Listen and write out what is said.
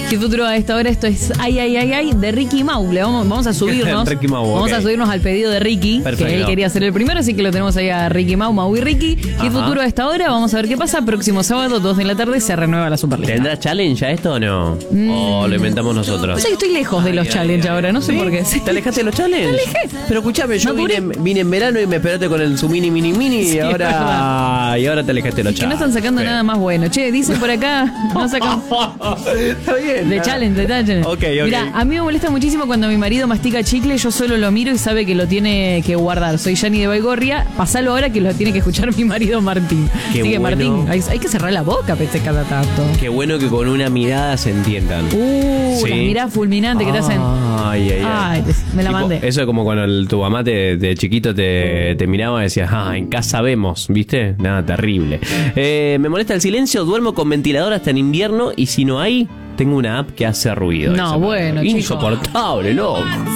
Qué futuro a esta hora. Esto es Ay, ay, ay, ay de Ricky Mau. Vamos a subirnos. Ricky Mau, vamos a subirnos al pedido de Ricky. Perfecto. Que él quería ser el primero, así que lo tenemos ahí a Ricky Mau, Mau y Ricky. Qué futuro a esta hora. Vamos a ver qué pasa. Próximo sábado, 2 de la tarde, se renueva la Superliga. ¿Tendrá challenge a esto o no? ¿O lo inventamos nosotros? O sea que estoy lejos de los challenge ahora, no sé por qué. Sí. ¿Te alejaste de los challenge? Me alejé. Pero escuchame, yo vine en verano y me esperaste con su mini Sí, y ahora te alejaste de los Que no challenge. están sacando nada más bueno. Che, dicen por acá, no sacan Está bien. de challenge, de challenge. Ok. Mirá, a mí me molesta muchísimo cuando mi marido mastica chicle, yo solo lo miro y sabe que lo tiene que guardar. Soy Yani de Baigorria, pasalo ahora que lo tiene que escuchar mi marido Martín. Qué Así que bueno. Martín, hay que cerrar la boca, pese cada tanto. Qué bueno que con una mirada se entiendan. Las miradas fulminantes que te hacen. Ay. Me la Tipo, mandé. eso es como cuando tu mamá de chiquito te miraba y decía, en casa vemos, ¿viste? Nada, terrible. Me molesta el silencio, duermo con ventilador hasta en invierno y si no hay, tengo una app que hace ruido. No, Esa bueno, madre. chico. Insoportable, loco.